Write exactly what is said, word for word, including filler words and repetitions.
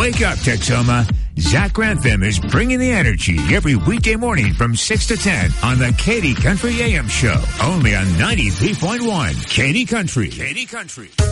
Wake up, Texoma. Zach Grantham is bringing the energy every weekday morning from six to ten on the Katy Country A M Show. Only on ninety-three point one Katy Country. Katy Country.